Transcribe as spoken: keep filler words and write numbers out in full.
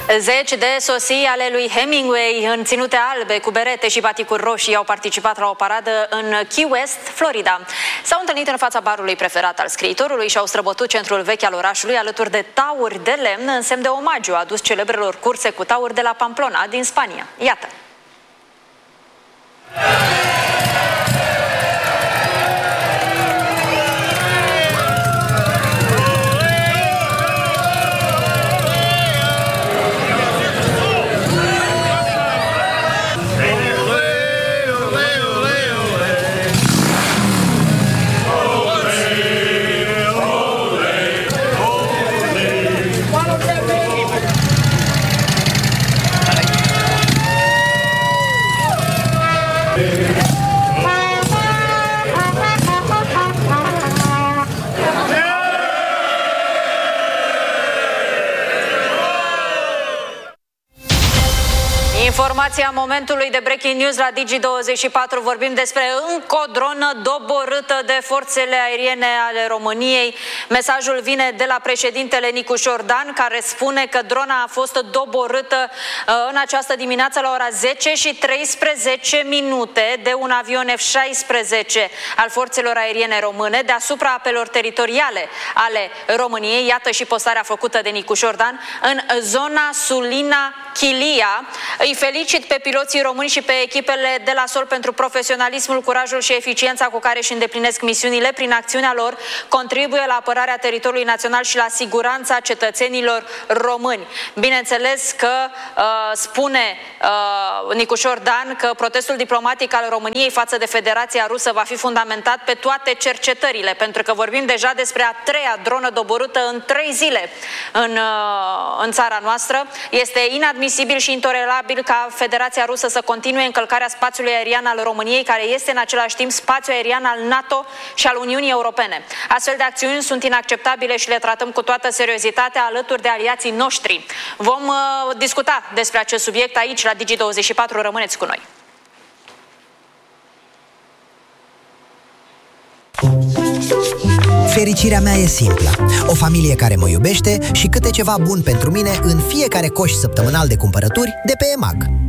Zeci de sosii ale lui Hemingway în ținute albe, cu berete și baticuri roșii, au participat la o paradă în Key West, Florida. S-au întâlnit în fața barului preferat al scriitorului și au străbătut centrul vechi al orașului alături de tauri de lemn în semn de omagiu adus celebrelor curse cu tauri de la Pamplona, din Spania. Iată! Informația momentului de breaking news la Digi douăzeci și patru. Vorbim despre încă o dronă doborâtă de forțele aeriene ale României. Mesajul vine de la președintele Nicușor Dan, care spune că drona a fost doborâtă în această dimineață la ora zece și treisprezece minute de un avion F șaisprezece al forțelor aeriene române deasupra apelor teritoriale ale României. Iată și postarea făcută de Nicușor Dan în zona Sulina-Chilia. Îi felicit pe piloții români și pe echipele de la sol pentru profesionalismul, curajul și eficiența cu care își îndeplinesc misiunile. Prin acțiunea lor contribuie la apărarea teritoriului național și la siguranța cetățenilor români. Bineînțeles că uh, spune uh, Nicușor Dan că protestul diplomatic al României față de Federația Rusă va fi fundamentat pe toate cercetările, pentru că vorbim deja despre a treia dronă doborâtă în trei zile în, uh, în țara noastră. Este inadmisibil și intolerabil ca Federația Rusă să continue încălcarea spațiului aerian al României, care este în același timp spațiu aerian al NATO și al Uniunii Europene. Astfel de acțiuni sunt inacceptabile și le tratăm cu toată seriozitatea alături de aliații noștri. Vom uh, discuta despre acest subiect aici la Digi douăzeci și patru. Rămâneți cu noi! Fericirea mea e simplă. O familie care mă iubește și câte ceva bun pentru mine în fiecare coș săptămânal de cumpărături de pe EMAG.